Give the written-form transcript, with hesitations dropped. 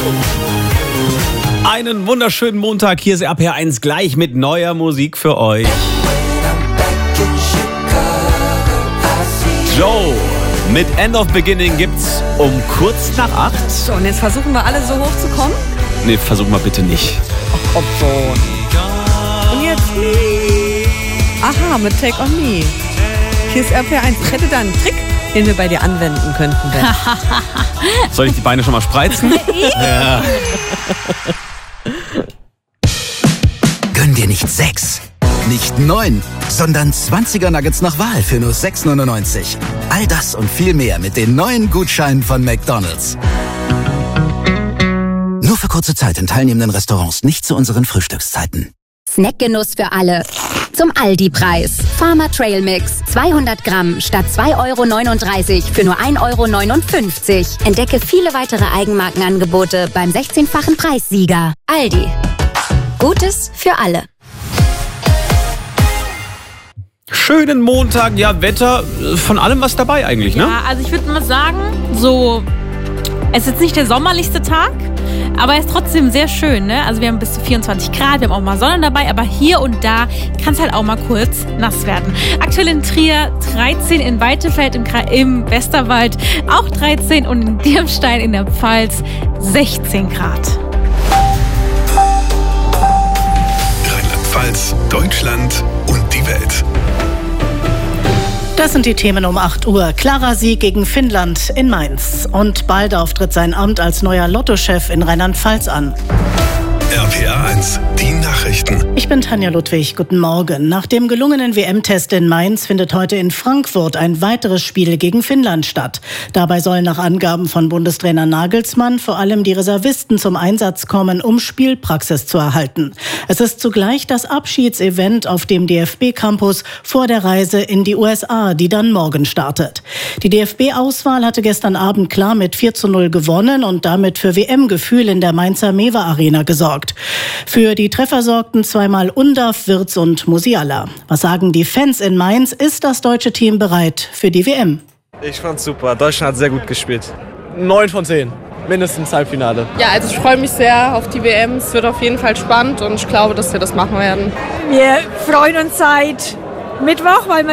Einen wunderschönen Montag, hier ist RPR1 gleich mit neuer Musik für euch. Joe mit End of Beginning gibt's um kurz nach 8. So, und jetzt versuchen wir alle so hoch zu kommen. Nee, versuchen wir bitte nicht. Ach, komm schon. Und jetzt Me. Aha, mit Take On Me. Hier ist RPR1. Ich hätte da einen Trick, den wir bei dir anwenden könnten. Soll ich die Beine schon mal spreizen? Ja. Gönn dir nicht 6, nicht 9, sondern 20er Nuggets nach Wahl für nur 6,99. All das und viel mehr mit den neuen Gutscheinen von McDonald's. Nur für kurze Zeit in teilnehmenden Restaurants, nicht zu unseren Frühstückszeiten. Snackgenuss für alle. Zum Aldi-Preis. Farmer Trail Mix. 200 Gramm statt 2,39 € für nur 1,59 €. Entdecke viele weitere Eigenmarkenangebote beim 16-fachen Preissieger. Aldi. Gutes für alle. Schönen Montag, ja, Wetter, von allem was dabei eigentlich, ne? Ja, also ich würde mal sagen, es ist jetzt nicht der sommerlichste Tag, aber er ist trotzdem sehr schön, ne? Also wir haben bis zu 24 Grad, wir haben auch mal Sonne dabei, aber hier und da kann es halt auch mal kurz nass werden. Aktuell in Trier 13, in Weitefeld im Westerwald auch 13 und in Dirmstein in der Pfalz 16 Grad. Rheinland-Pfalz, Deutschland und die Welt. Das sind die Themen um 8 Uhr. Klarer Sieg gegen Finnland in Mainz. Und Baldauf tritt sein Amt als neuer Lottochef in Rheinland-Pfalz an. RPR1, die Nachrichten. Ich bin Tanja Ludwig, guten Morgen. Nach dem gelungenen WM-Test in Mainz findet heute in Frankfurt ein weiteres Spiel gegen Finnland statt. Dabei sollen nach Angaben von Bundestrainer Nagelsmann vor allem die Reservisten zum Einsatz kommen, um Spielpraxis zu erhalten. Es ist zugleich das Abschiedsevent auf dem DFB-Campus vor der Reise in die USA, die dann morgen startet. Die DFB-Auswahl hatte gestern Abend klar mit 4:0 gewonnen und damit für WM-Gefühl in der Mainzer Mewa-Arena gesorgt. Für die Treffer sorgten zweimal Undav, Wirtz und Musiala. Was sagen die Fans in Mainz? Ist das deutsche Team bereit für die WM? Ich fand's super. Deutschland hat sehr gut gespielt. 9 von 10. Mindestens Halbfinale. Ja, also ich freue mich sehr auf die WM. Es wird auf jeden Fall spannend und ich glaube, dass wir das machen werden. Wir freuen uns seit Mittwoch, weil wir